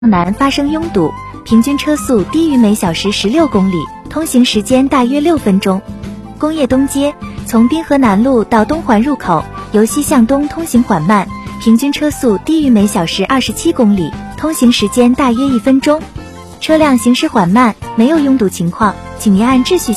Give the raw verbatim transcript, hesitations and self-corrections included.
南发生拥堵，平均车速低于每小时十六公里，通行时间大约六分钟。工业东街从滨河南路到东环入口，由西向东通行缓慢，平均车速低于每小时二十七公里，通行时间大约一分钟。车辆行驶缓慢，没有拥堵情况，请您按秩序